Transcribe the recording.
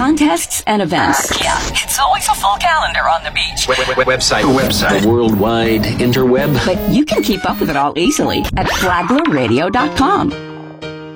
contests, and events. Yeah, it's always a full calendar on the beach. Website. The worldwide interweb. But you can keep up with it all easily at FlaglerRadio.com.